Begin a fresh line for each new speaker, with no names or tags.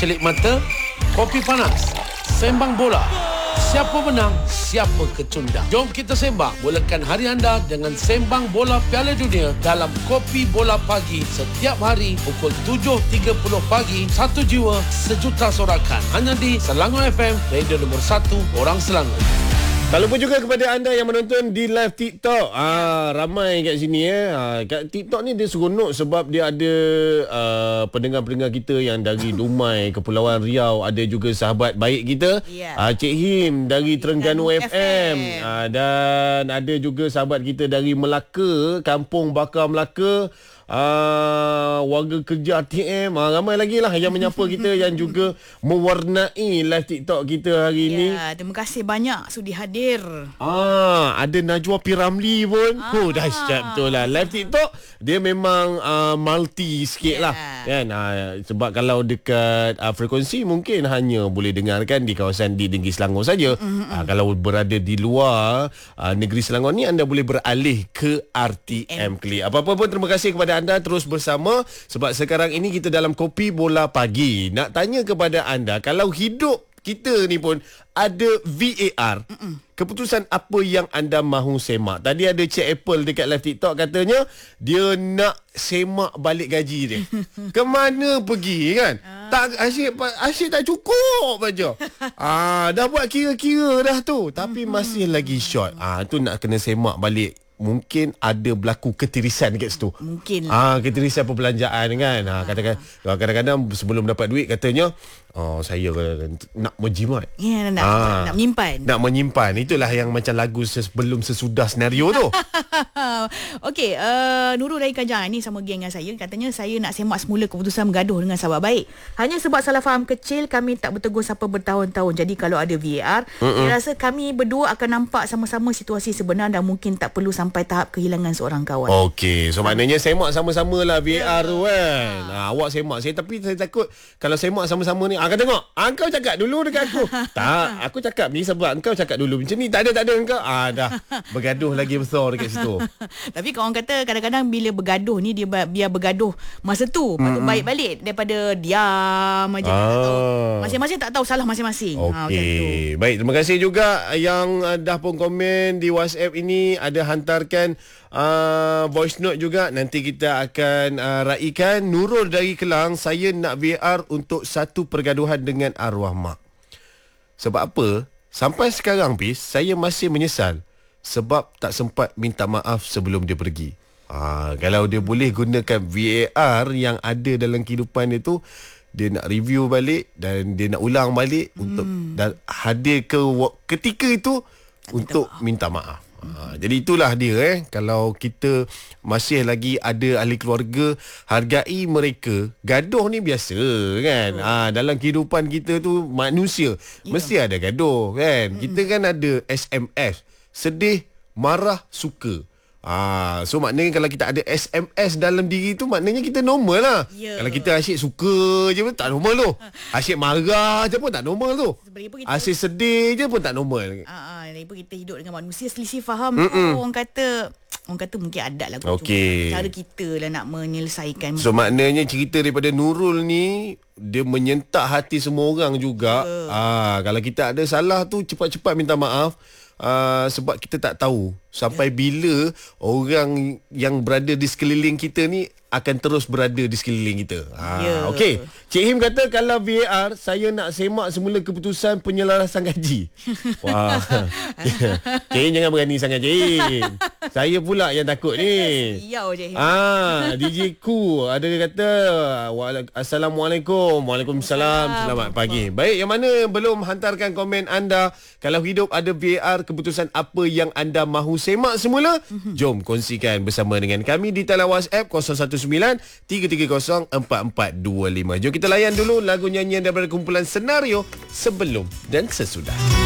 celik mata, kopi panas, sembang bola. Siapa menang, siapa kecundang. Jom kita sembang. Mulakan hari anda dengan sembang bola Piala Dunia dalam Kopi Bola Pagi setiap hari pukul 7.30 pagi. Satu jiwa, sejuta sorakan. Hanya di Selangor FM, radio nombor 1 orang Selangor.
Kalau pun juga kepada anda yang menonton di live TikTok, ramai kat sini kat TikTok ni dia seronok sebab dia ada pendengar-pendengar kita yang dari Dumai, Kepulauan Riau, ada juga sahabat baik kita, Cik Him dari Terengganu FM, dan ada juga sahabat kita dari Melaka, Kampung Bakar Melaka, warga kerja RTM, ramai lagi lah yang menyapa kita yang juga mewarnai live TikTok kita hari ini.
Terima kasih banyak sudi hadir.
Ada Najwa Piramli pun. Dahsyat betul lah. Live TikTok dia memang multi sikit lah kan. Sebab kalau dekat frekuensi mungkin hanya boleh dengarkan di kawasan di Negeri Selangor saja. Kalau berada di luar Negeri Selangor ni, anda boleh beralih ke RTM Klik. Apa-apa pun terima kasih kepada anda terus bersama sebab sekarang ini kita dalam Kopi Bola Pagi. Nak tanya kepada anda, kalau hidup kita ni pun ada VAR, keputusan apa yang anda mahu semak? Tadi ada Cik Apple dekat live TikTok katanya dia nak semak balik gaji dia. Ke mana pergi kan? Tak asyik tak cukup aja. Dah buat kira-kira dah tu, tapi masih lagi short. Tu nak kena semak balik. Mungkin ada berlaku ketirisan dekat situ.
Mungkin
ketirisan perbelanjaan kan. Kadang-kadang sebelum dapat duit katanya saya nak menjimat.
Nak menyimpan.
Nak menyimpan. Itulah yang macam lagu sebelum sesudah senario tu.
Okey, Nurul dari Kajang ni sama geng dengan saya. Katanya saya nak semak semula keputusan bergaduh dengan sahabat baik. Hanya sebab salah faham kecil kami tak bertegur sapa bertahun-tahun. Jadi kalau ada VAR, saya rasa kami berdua akan nampak sama-sama situasi sebenar dan mungkin tak perlu sampai tahap kehilangan seorang kawan.
Okey, so maknanya semak sama-sama lah VAR tu kan. Awak semak tapi saya takut kalau semak sama-sama ni, kau tengok, kau cakap dulu dekat aku. Tak, aku cakap ni sebab kau cakap dulu macam ni. Tak ada kau. Dah bergaduh lagi besar dekat situ.
Tapi kalau orang kata kadang-kadang bila bergaduh ni dia biar bergaduh masa tu patut baik balik daripada diam aja. Masing-masing tak tahu salah masing-masing.
Okey. Baik, terima kasih juga yang dah pun komen di WhatsApp ini, ada hantarkan voice note juga. Nanti kita akan raikan. Nurul dari Kelang, saya nak VR untuk satu pergaduhan dengan arwah mak. Sebab apa? Sampai sekarang saya masih menyesal sebab tak sempat minta maaf sebelum dia pergi. Kalau dia boleh gunakan VAR yang ada dalam kehidupan dia tu, dia nak review balik dan dia nak ulang balik untuk dan hadir ke ketika itu untuk minta maaf. Jadi itulah dia kalau kita masih lagi ada ahli keluarga, hargai mereka. Gaduh ni biasa kan. Dalam kehidupan kita tu manusia mesti ada gaduh kan. Kita kan ada SMS, sedih, marah, suka. So maknanya kalau kita ada SMS dalam diri tu, maknanya kita normal lah. Kalau kita asyik suka je pun tak normal tu. Asyik marah je pun tak normal tu. Asyik sedih je pun tak normal.
Lagipun kita hidup dengan manusia, selisih faham tu orang kata mungkin ada lah. Cara kita lah nak menyelesaikan.
So maknanya cerita daripada Nurul ni, dia menyentak hati semua orang juga. Kalau kita ada salah tu, cepat-cepat minta maaf. Sebab kita tak tahu sampai bila orang yang berada di sekeliling kita ni akan terus berada di sekeliling kita. Okey. Cik Him kata kalau VAR, saya nak semak semula keputusan penyelarasan gaji. Wah. Cik Him jangan berani sangat, Cik Him. Saya pula yang takut ni.
Siau Cik Him.
DJ Ku ada kata Assalamualaikum. Waalaikumsalam. Selamat pagi. Baik, yang mana belum hantarkan komen anda, kalau hidup ada VAR, keputusan apa yang anda mahu semak semula? Jom kongsikan bersama dengan kami di talian WhatsApp 019-330-4425. Jom kita layan dulu lagu nyanyian daripada kumpulan Senario Sebelum dan Sesudah.